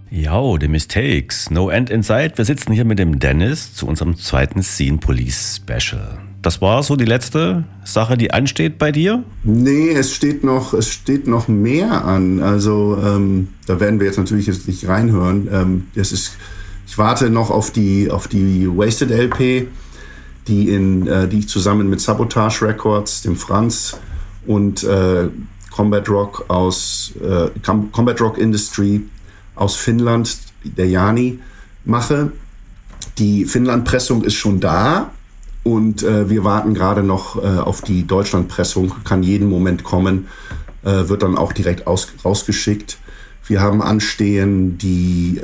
Jo, The Mistakes, No End in Sight. Wir sitzen hier mit dem Dennis zu unserem zweiten Scene Police Special. Das war so die letzte Sache, die ansteht bei dir? Nee, es steht noch mehr an. Also da werden wir jetzt natürlich nicht reinhören. Ich warte noch auf die Wasted LP, die ich zusammen mit Sabotage Records, dem Franz und Combat Rock Industry aus Finnland, der Jani, mache. Die Finnland-Pressung ist schon da und wir warten gerade noch auf die Deutschland-Pressung, kann jeden Moment kommen, wird dann auch direkt rausgeschickt. Wir haben anstehen die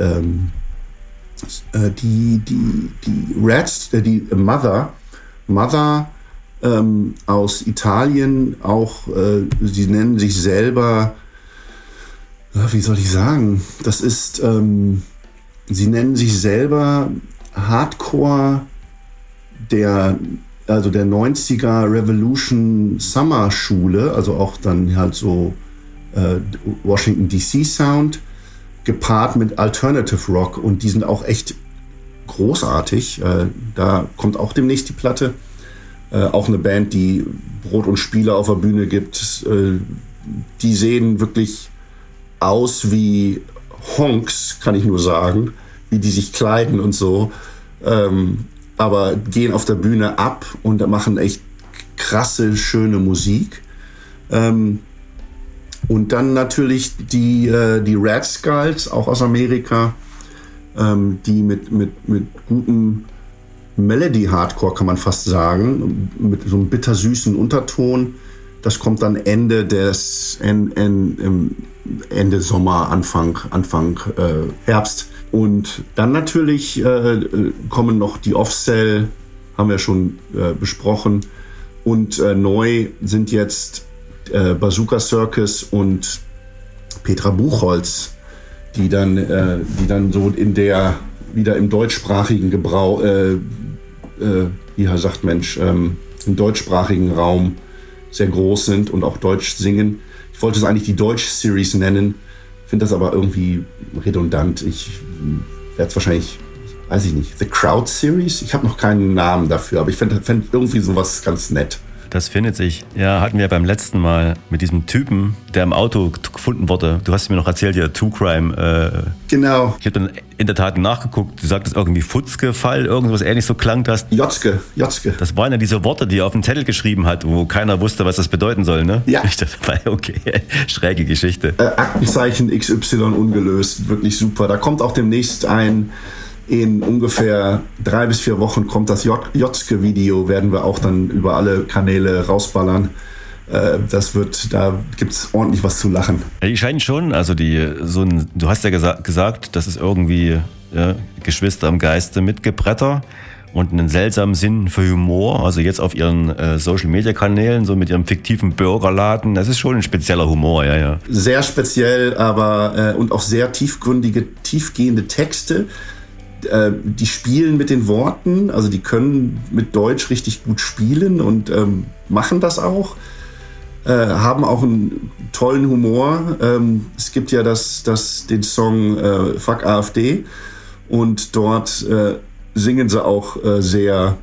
Mother aus Italien, auch sie nennen sich selber, wie soll ich sagen, das ist, sie nennen sich selber Hardcore der 90er Revolution Summer Schule, also auch dann halt so Washington DC Sound, gepaart mit Alternative Rock, und die sind auch echt großartig. Da kommt auch demnächst die Platte. Auch eine Band, die Brot und Spiele auf der Bühne gibt. Die sehen wirklich aus wie Honks, kann ich nur sagen, wie die sich kleiden und so. Aber gehen auf der Bühne ab und machen echt krasse, schöne Musik. Und dann natürlich die Red Skulls, auch aus Amerika, die mit gutem Melody-Hardcore, kann man fast sagen, mit so einem bittersüßen Unterton. Das kommt dann Ende Sommer, Anfang Herbst. Und dann natürlich kommen noch die Off-Cell, haben wir schon besprochen. Und neu sind jetzt Bazooka Circus und Petra Buchholz, die dann so wieder im deutschsprachigen im deutschsprachigen Raum sehr groß sind und auch Deutsch singen. Ich wollte es eigentlich die Deutsch-Series nennen, finde das aber irgendwie redundant. Ich werde es wahrscheinlich, weiß ich nicht, The Crowd Series? Ich habe noch keinen Namen dafür, aber ich fände irgendwie sowas ganz nett. Das findet sich. Ja, hatten wir beim letzten Mal mit diesem Typen, der im Auto gefunden wurde. Du hast mir noch erzählt, ja, True Crime. Genau. Ich habe dann in der Tat nachgeguckt. Du sagtest irgendwie Futzke-Fall, irgendwas ähnlich so klang das. Jotzke. Das waren ja diese Worte, die er auf den Zettel geschrieben hat, wo keiner wusste, was das bedeuten soll, ne? Ja. Ich dachte, okay, schräge Geschichte. Aktenzeichen XY ungelöst, wirklich super. Da kommt auch demnächst in ungefähr 3 bis 4 Wochen kommt das Jotzke-Video, werden wir auch dann über alle Kanäle rausballern. Da gibt's ordentlich was zu lachen. Die scheinen schon, also du hast ja gesagt, das ist irgendwie Geschwister im Geiste mit Gebretter und einen seltsamen Sinn für Humor. Also jetzt auf ihren Social-Media-Kanälen, so mit ihrem fiktiven Burgerladen, das ist schon ein spezieller Humor, ja. Sehr speziell, aber und auch sehr tiefgehende Texte. Die spielen mit den Worten, also die können mit Deutsch richtig gut spielen und machen das auch, haben auch einen tollen Humor. Es gibt ja den Song Fuck AfD, und dort singen sie auch sehr,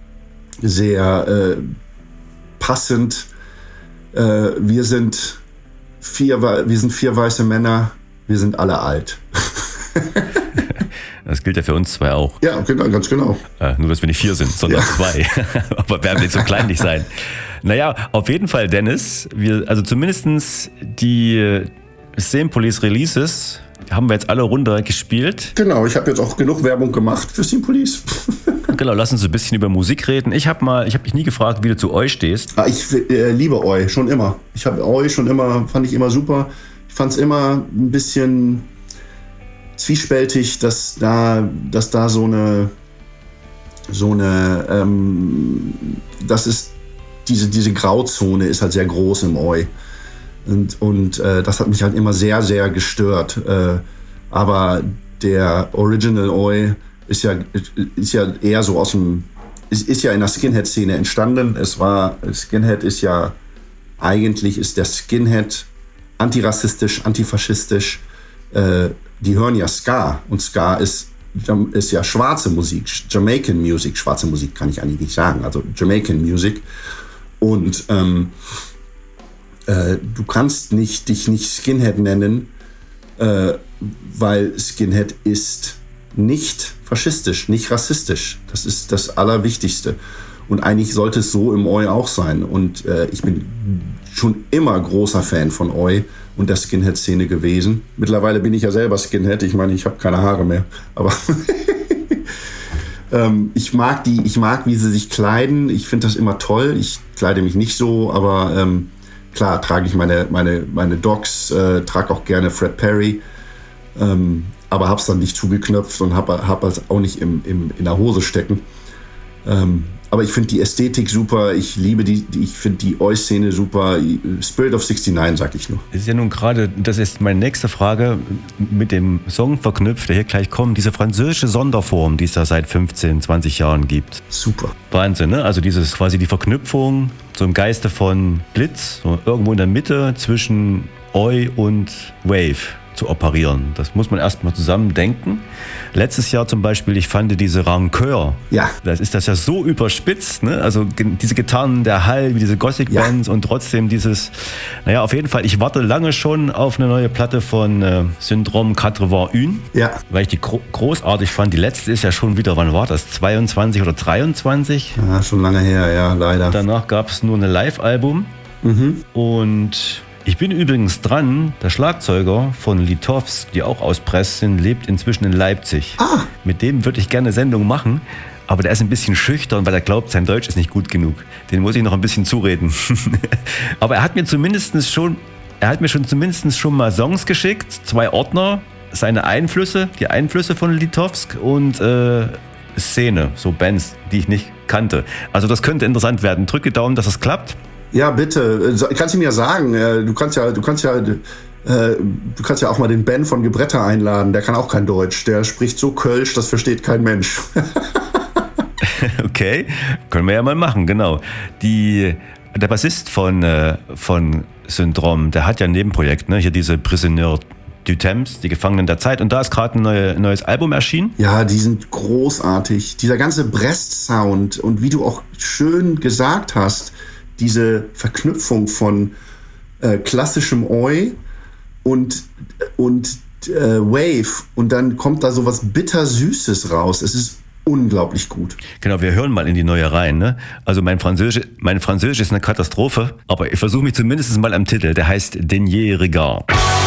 sehr passend. Wir sind 4 weiße Männer, wir sind alle alt. Das gilt ja für uns 2 auch. Ja, genau, ganz genau. Nur, dass wir nicht 4 sind, sondern 2. Aber werden wir so klein nicht sein. Naja, auf jeden Fall, Dennis, also zumindest die Scene Police Releases haben wir jetzt alle runter gespielt. Genau, ich habe jetzt auch genug Werbung gemacht für Scene Police. Genau, lass uns ein bisschen über Musik reden. Ich habe dich nie gefragt, wie du zu Oi stehst. Ich liebe Oi, schon immer. Ich habe Oi fand ich immer super. Ich fand es immer ein bisschen zwiespältig, dass da so eine das ist diese Grauzone ist halt sehr groß im Oi. Und das hat mich halt immer sehr, sehr gestört. Aber der Original Oi ist ja eher so ist ja in der Skinhead-Szene entstanden. Skinhead ist der Skinhead antirassistisch, antifaschistisch, die hören ja Ska und Ska ist ja schwarze Musik, Jamaican Music. Schwarze Musik kann ich eigentlich nicht sagen, also Jamaican Music. Und du kannst dich nicht Skinhead nennen, weil Skinhead ist nicht faschistisch, nicht rassistisch. Das ist das Allerwichtigste. Und eigentlich sollte es so im Oi auch sein. Und ich bin schon immer großer Fan von Oi und der Skinhead-Szene gewesen. Mittlerweile bin ich ja selber Skinhead. Ich meine, ich habe keine Haare mehr. Aber ich mag, wie sie sich kleiden. Ich finde das immer toll. Ich kleide mich nicht so, aber klar trage ich meine Docs, trage auch gerne Fred Perry. Aber hab's dann nicht zugeknöpft und hab es auch nicht in der Hose stecken. Aber ich finde die Ästhetik super, ich liebe ich finde die Oi-Szene super. Spirit of 69, sag ich nur. Es ist ja nun gerade, das ist meine nächste Frage, mit dem Song verknüpft, der hier gleich kommt, diese französische Sonderform, die es da seit 15, 20 Jahren gibt. Super. Wahnsinn, ne? Also dieses quasi die Verknüpfung, so im Geiste von Blitz, so irgendwo in der Mitte zwischen Oi und Wave zu operieren. Das muss man erstmal zusammen denken. Letztes Jahr zum Beispiel, ich fand diese Rancœur, ja, das ist das ja so überspitzt, ne? Also diese Gitarren, der Hall, wie diese Gothic-Bands, ja, und trotzdem dieses, naja, auf jeden Fall, ich warte lange schon auf eine neue Platte von Syndrome 81, ja, weil ich die großartig fand. Die letzte ist ja schon wieder, wann war das? 22 oder 23? Ja, schon lange her, ja, leider. Danach gab es nur ein Live-Album und ich bin übrigens dran, der Schlagzeuger von Litovsk, die auch aus Brest sind, lebt inzwischen in Leipzig. Ah. Mit dem würde ich gerne eine Sendung machen, aber der ist ein bisschen schüchtern, weil er glaubt, sein Deutsch ist nicht gut genug. Den muss ich noch ein bisschen zureden. Aber er hat mir zumindest schon mal Songs geschickt, 2 Ordner, seine Einflüsse, die Einflüsse von Litovsk und Szene, so Bands, die ich nicht kannte. Also das könnte interessant werden. Drücke Daumen, dass es klappt. Ja, bitte. Kannst du mir sagen, du kannst ja auch mal den Ben von Gebretter einladen. Der kann auch kein Deutsch. Der spricht so Kölsch, das versteht kein Mensch. Okay, können wir ja mal machen, genau. Der Bassist von Syndrome, der hat ja ein Nebenprojekt, ne? Hier diese Prisonniers du Temps, die Gefangenen der Zeit. Und da ist gerade ein neues Album erschienen. Ja, die sind großartig. Dieser ganze Brest-Sound und wie du auch schön gesagt hast, diese Verknüpfung von klassischem Oi und Wave und dann kommt da so was Bittersüßes raus. Es ist unglaublich gut. Genau, wir hören mal in die neue rein. Ne? Also mein Französisch ist eine Katastrophe, aber ich versuche mich zumindest mal am Titel. Der heißt Denier Regard.